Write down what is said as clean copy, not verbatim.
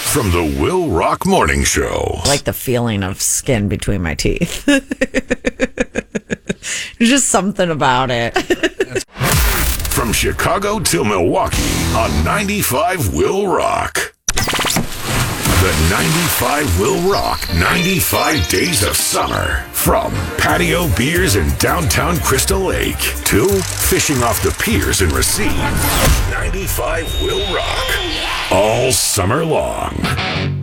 from the Will Rock Morning Show. I like the feeling of skin between my teeth. There's just something about it. From Chicago to Milwaukee on 95 Will Rock. The 95 Will Rock 95 Days of Summer. From patio beers in downtown Crystal Lake to fishing off the piers in Racine. 95 Will Rock. All summer long.